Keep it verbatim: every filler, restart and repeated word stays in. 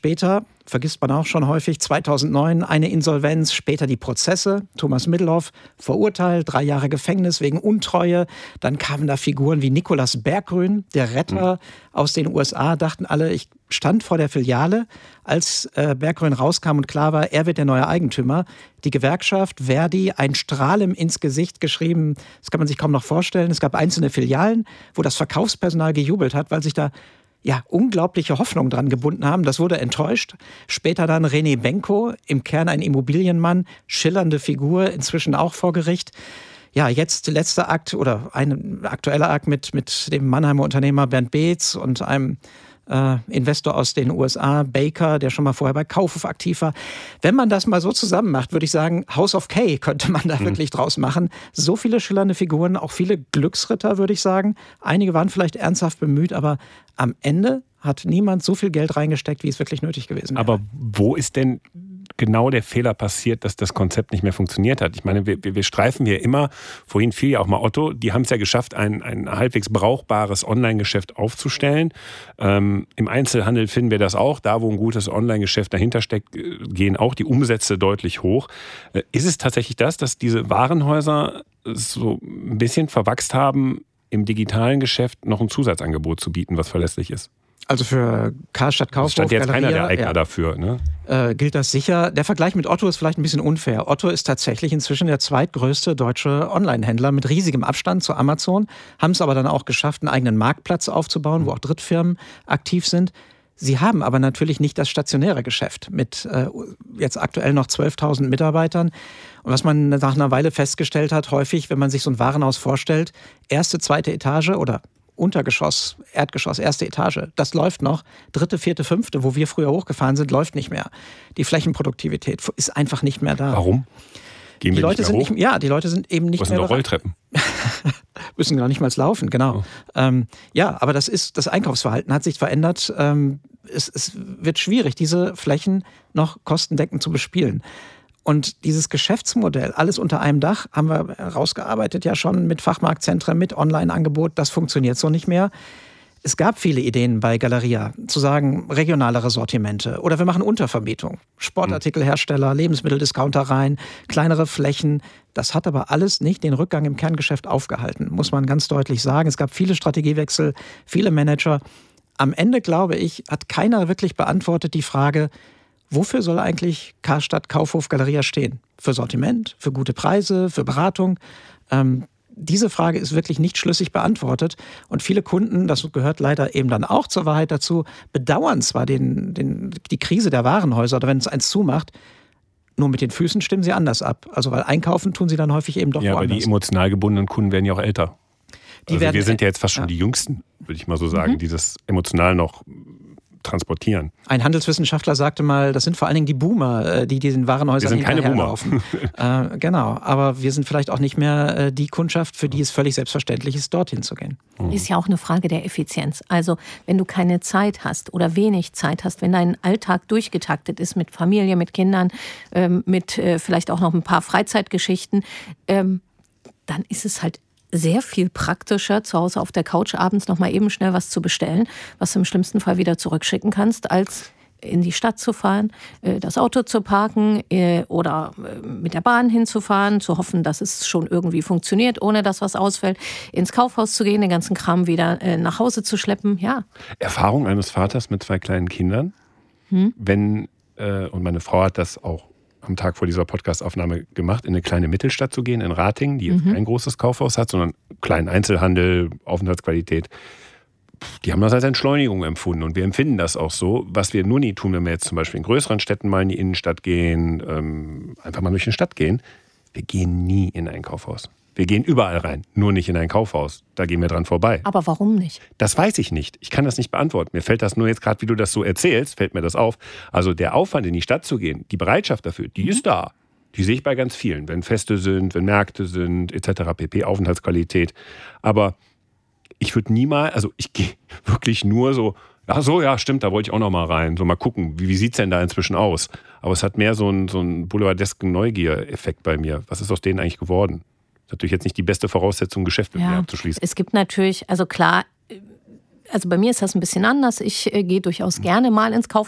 später, vergisst man auch schon häufig, zweitausendneun eine Insolvenz, später die Prozesse. Thomas Middelhoff verurteilt, drei Jahre Gefängnis wegen Untreue. Dann kamen da Figuren wie Nikolaus Berggruen, der Retter mhm. aus den U S A. Dachten alle, ich stand vor der Filiale, als äh, Berggruen rauskam und klar war, er wird der neue Eigentümer. Die Gewerkschaft Verdi, ein Strahlen ins Gesicht geschrieben, das kann man sich kaum noch vorstellen. Es gab einzelne Filialen, wo das Verkaufspersonal gejubelt hat, weil sich da ja, unglaubliche Hoffnung dran gebunden haben. Das wurde enttäuscht. Später dann René Benko, im Kern ein Immobilienmann, schillernde Figur, inzwischen auch vor Gericht. Ja, jetzt der letzte Akt oder ein aktueller Akt mit, mit dem Mannheimer Unternehmer Bernd Beetz und einem äh, Investor aus den U S A, Baker, der schon mal vorher bei Kaufhof aktiv war. Wenn man das mal so zusammen macht, würde ich sagen, House of K könnte man da mhm. wirklich draus machen. So viele schillernde Figuren, auch viele Glücksritter, würde ich sagen. Einige waren vielleicht ernsthaft bemüht, aber am Ende hat niemand so viel Geld reingesteckt, wie es wirklich nötig gewesen wäre. Aber wo ist denn genau der Fehler passiert, dass das Konzept nicht mehr funktioniert hat? Ich meine, wir, wir streifen hier immer, vorhin fiel ja auch mal Otto, die haben es ja geschafft, ein, ein halbwegs brauchbares Online-Geschäft aufzustellen. Ähm, im Einzelhandel finden wir das auch. Da, wo ein gutes Online-Geschäft dahinter steckt, gehen auch die Umsätze deutlich hoch. Äh, ist es tatsächlich das, dass diese Warenhäuser so ein bisschen verwachst haben, im digitalen Geschäft noch ein Zusatzangebot zu bieten, was verlässlich ist? Also für Karstadt Kaufhof, stand jetzt Galeria, keiner der Eigner ja, dafür, ne? Äh, gilt das sicher. Der Vergleich mit Otto ist vielleicht ein bisschen unfair. Otto ist tatsächlich inzwischen der zweitgrößte deutsche Online-Händler mit riesigem Abstand zu Amazon, haben es aber dann auch geschafft, einen eigenen Marktplatz aufzubauen, wo auch Drittfirmen aktiv sind. Sie haben aber natürlich nicht das stationäre Geschäft mit äh, jetzt aktuell noch zwölftausend Mitarbeitern. Und was man nach einer Weile festgestellt hat, häufig, wenn man sich so ein Warenhaus vorstellt, erste, zweite Etage oder Untergeschoss, Erdgeschoss, erste Etage, das läuft noch. Dritte, vierte, fünfte, wo wir früher hochgefahren sind, läuft nicht mehr. Die Flächenproduktivität ist einfach nicht mehr da. Warum? Gehen die wir Leute nicht mehr sind hoch? nicht, ja, die Leute sind eben nicht Was mehr sind doch Rolltreppen? Müssen gar nicht mal laufen, genau. Oh. Ähm, ja, aber das ist, das Einkaufsverhalten hat sich verändert. Ähm, es, es wird schwierig, diese Flächen noch kostendeckend zu bespielen. Und dieses Geschäftsmodell, alles unter einem Dach, haben wir herausgearbeitet ja schon mit Fachmarktzentren, mit Online-Angebot, das funktioniert so nicht mehr. Es gab viele Ideen bei Galeria, zu sagen, regionalere Sortimente oder wir machen Untervermietung. Sportartikelhersteller, Lebensmitteldiscounter rein, kleinere Flächen. Das hat aber alles nicht den Rückgang im Kerngeschäft aufgehalten, muss man ganz deutlich sagen. Es gab viele Strategiewechsel, viele Manager. Am Ende, glaube ich, hat keiner wirklich beantwortet die Frage, wofür soll eigentlich Karstadt, Kaufhof, Galeria stehen? Für Sortiment, für gute Preise, für Beratung? Ähm, diese Frage ist wirklich nicht schlüssig beantwortet. Und viele Kunden, das gehört leider eben dann auch zur Wahrheit dazu, bedauern zwar den, den, die Krise der Warenhäuser oder wenn es eins zumacht, nur mit den Füßen stimmen sie anders ab. Also weil einkaufen tun sie dann häufig eben doch ja, woanders. Ja, aber die emotional gebundenen Kunden werden ja auch älter. Die also werden, wir sind ja jetzt fast schon ja. die Jüngsten, würde ich mal so sagen, mhm. die das emotional noch transportieren. Ein Handelswissenschaftler sagte mal, das sind vor allen Dingen die Boomer, die diesen Warenhäusern wir sind keine Boomer. äh, genau, aber wir sind vielleicht auch nicht mehr äh, die Kundschaft, für die es völlig selbstverständlich ist, dorthin zu gehen. Ist ja auch eine Frage der Effizienz. Also wenn du keine Zeit hast oder wenig Zeit hast, wenn dein Alltag durchgetaktet ist mit Familie, mit Kindern, ähm, mit äh, vielleicht auch noch ein paar Freizeitgeschichten, ähm, dann ist es halt sehr viel praktischer, zu Hause auf der Couch abends noch mal eben schnell was zu bestellen, was du im schlimmsten Fall wieder zurückschicken kannst, als in die Stadt zu fahren, das Auto zu parken oder mit der Bahn hinzufahren, zu hoffen, dass es schon irgendwie funktioniert, ohne dass was ausfällt, ins Kaufhaus zu gehen, den ganzen Kram wieder nach Hause zu schleppen. Ja. Erfahrung eines Vaters mit zwei kleinen Kindern. Hm? Wenn, äh, und meine Frau hat das auch am Tag vor dieser Podcast-Aufnahme gemacht, in eine kleine Mittelstadt zu gehen, in Ratingen, die jetzt mhm. kein großes Kaufhaus hat, sondern kleinen Einzelhandel, Aufenthaltsqualität. Die haben das als Entschleunigung empfunden und wir empfinden das auch so. Was wir nur nie tun, wenn wir jetzt zum Beispiel in größeren Städten mal in die Innenstadt gehen, ähm, einfach mal durch eine Stadt gehen, wir gehen nie in ein Kaufhaus. Wir gehen überall rein, nur nicht in ein Kaufhaus. Da gehen wir dran vorbei. Aber warum nicht? Das weiß ich nicht. Ich kann das nicht beantworten. Mir fällt das nur jetzt gerade, wie du das so erzählst, fällt mir das auf. Also der Aufwand, in die Stadt zu gehen, die Bereitschaft dafür, die mhm. ist da. Die sehe ich bei ganz vielen. Wenn Feste sind, wenn Märkte sind, et cetera pp, Aufenthaltsqualität. Aber ich würde niemals, also ich gehe wirklich nur so, ach so, ja, stimmt, da wollte ich auch noch mal rein. So mal gucken, wie, wie sieht es denn da inzwischen aus? Aber es hat mehr so einen, so einen boulevardesken Neugier-Effekt bei mir. Was ist aus denen eigentlich geworden? Das ist natürlich jetzt nicht die beste Voraussetzung, Geschäft mit ja, mir abzuschließen. Es gibt natürlich, also klar, also bei mir ist das ein bisschen anders. Ich äh, gehe durchaus gerne mal ins Kaufhaus.